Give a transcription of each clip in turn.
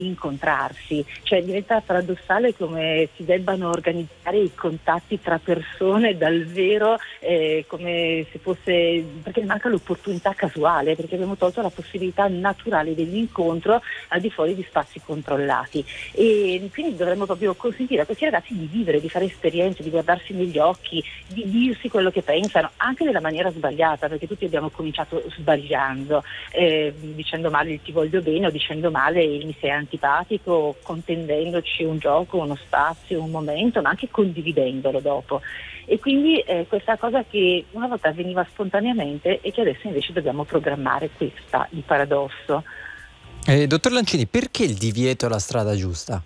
incontrarsi, cioè diventa paradossale come si debbano organizzare i contatti tra persone dal vero, come se fosse, perché manca l'opportunità casuale, perché abbiamo tolto la possibilità naturale dell'incontro al di fuori di spazi controllati, e quindi dovremmo proprio consentire a questi ragazzi di vivere, di fare esperienze, di guardarsi negli occhi, di dirsi quello che pensano, anche nella maniera sbagliata, perché tutti abbiamo cominciato sbagliando, dicendo male il ti voglio bene o dicendo male il mi sei antipatico, contendendoci un gioco, uno spazio, un momento, ma anche condividendolo dopo. E quindi questa cosa che una volta avveniva spontaneamente e che adesso invece dobbiamo programmare, questa il paradosso. Dottor Lancini, perché il divieto è la strada giusta?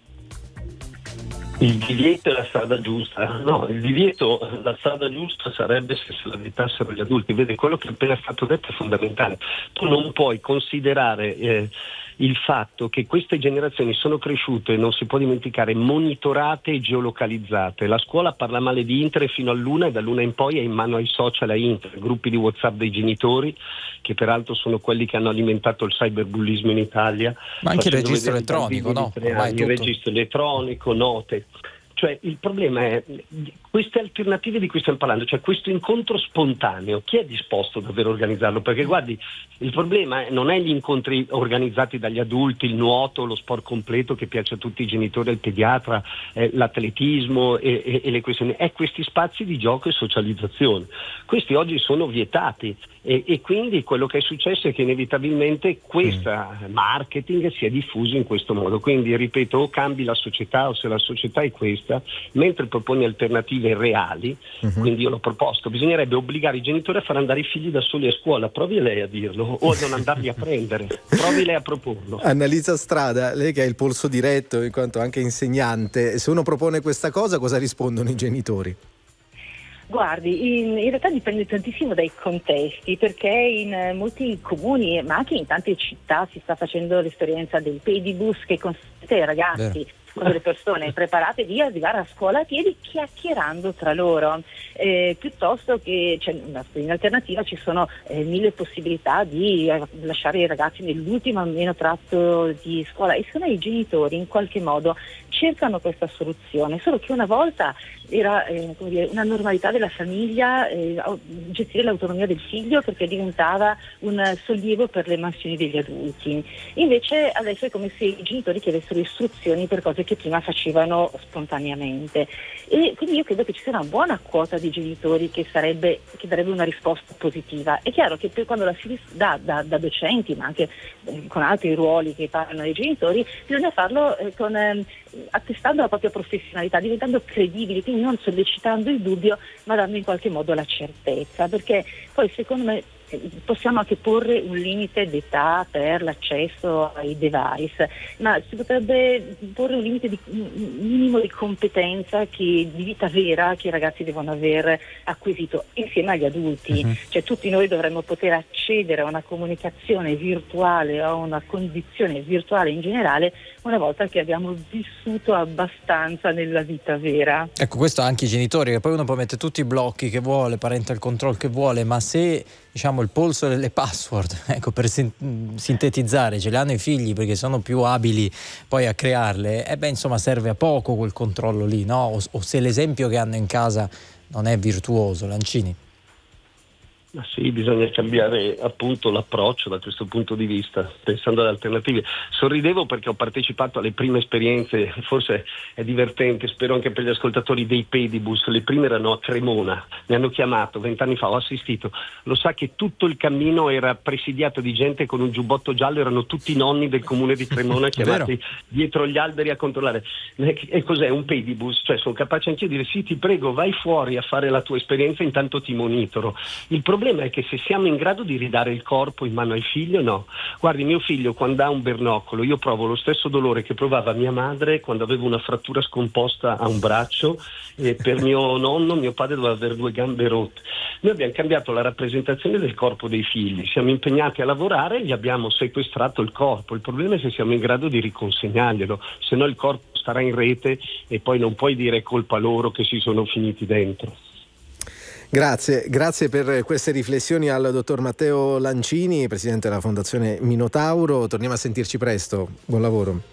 Il divieto è la strada giusta? No, il divieto, la strada giusta sarebbe se la vietassero gli adulti. Vede, quello che è appena stato detto è fondamentale. Tu non puoi considerare il fatto che queste generazioni sono cresciute, non si può dimenticare, monitorate e geolocalizzate. La scuola parla male di internet fino all'una, e dall'una in poi è in mano ai social, a internet, gruppi di WhatsApp dei genitori, che peraltro sono quelli che hanno alimentato il cyberbullismo in Italia. Ma anche il registro elettronico, no? Il registro elettronico, note. Cioè il problema è queste alternative di cui stiamo parlando, cioè questo incontro spontaneo, chi è disposto davvero a organizzarlo? Perché guardi, il problema non è gli incontri organizzati dagli adulti, il nuoto, lo sport completo che piace a tutti i genitori, al pediatra, l'atletismo e le questioni, è questi spazi di gioco e socializzazione. Questi oggi sono vietati e quindi quello che è successo è che inevitabilmente questo marketing si è diffuso in questo modo. Quindi ripeto, o cambi la società, o se la società è questa, mentre proponi alternative reali, quindi io l'ho proposto, bisognerebbe obbligare i genitori a far andare i figli da soli a scuola. Provi lei a dirlo, o a non andarli a prendere, provi lei a proporlo. Annalisa Strada, lei che ha il polso diretto in quanto anche insegnante, se uno propone questa cosa, cosa rispondono i genitori? Guardi, in realtà dipende tantissimo dai contesti, perché in molti comuni, ma anche in tante città, si sta facendo l'esperienza del pedibus, che consente ai ragazzi, delle persone preparate di arrivare a scuola a piedi chiacchierando tra loro, piuttosto che in alternativa ci sono 1000 possibilità di lasciare i ragazzi nell'ultimo almeno tratto di scuola, e secondo me i genitori in qualche modo cercano questa soluzione, solo che una volta era una normalità della famiglia gestire l'autonomia del figlio, perché diventava un sollievo per le mansioni degli adulti. Invece adesso è come se i genitori chiedessero istruzioni per cose che prima facevano spontaneamente, e quindi io credo che ci sia una buona quota di genitori che darebbe una risposta positiva. È chiaro che quando la si dà da docenti, ma anche con altri ruoli che parlano ai genitori, bisogna farlo attestando la propria professionalità, diventando credibili, quindi non sollecitando il dubbio, ma dando in qualche modo la certezza, perché poi secondo me possiamo anche porre un limite d'età per l'accesso ai device, ma si potrebbe porre un limite un minimo di competenza di vita vera che i ragazzi devono aver acquisito insieme agli adulti. Cioè tutti noi dovremmo poter accedere a una comunicazione virtuale, a una condizione virtuale in generale, una volta che abbiamo vissuto abbastanza nella vita vera. Ecco, questo anche i genitori, che poi uno può mettere tutti i blocchi che vuole, parental control che vuole, ma se il polso delle password, ecco, per sintetizzare, ce le hanno i figli perché sono più abili poi a crearle, insomma serve a poco quel controllo lì, no? O se l'esempio che hanno in casa non è virtuoso. Lancini? Ma sì, bisogna cambiare appunto l'approccio da questo punto di vista, pensando ad alternative. Sorridevo perché ho partecipato alle prime esperienze, forse è divertente, spero anche per gli ascoltatori, dei pedibus. Le prime erano a Cremona, mi hanno chiamato 20 anni fa, ho assistito. Lo sa che tutto il cammino era presidiato di gente con un giubbotto giallo, erano tutti i nonni del comune di Cremona chiamati dietro gli alberi a controllare. E cos'è un pedibus? Cioè sono capace anche di dire sì, ti prego, vai fuori a fare la tua esperienza, intanto ti monitoro. Il problema è che se siamo in grado di ridare il corpo in mano al figlio, no. Guardi, mio figlio quando ha un bernoccolo, io provo lo stesso dolore che provava mia madre quando avevo una frattura scomposta a un braccio, e per mio nonno, mio padre doveva avere 2 gambe rotte. Noi abbiamo cambiato la rappresentazione del corpo dei figli, siamo impegnati a lavorare, gli abbiamo sequestrato il corpo. Il problema è se siamo in grado di riconsegnarglielo, se no il corpo starà in rete e poi non puoi dire colpa loro che si sono finiti dentro. Grazie per queste riflessioni al dottor Matteo Lancini, presidente della Fondazione Minotauro. Torniamo a sentirci presto. Buon lavoro.